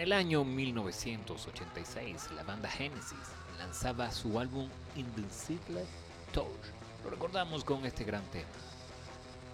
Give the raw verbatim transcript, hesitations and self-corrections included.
el año mil novecientos ochenta y seis, la banda Genesis lanzaba su álbum Invincible Touch. Lo recordamos con este gran tema.